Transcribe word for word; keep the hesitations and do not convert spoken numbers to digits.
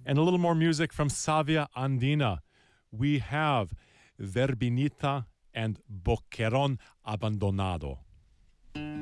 And a little more music from Savia Andina. We have Verbinita and Boquerón Abandonado.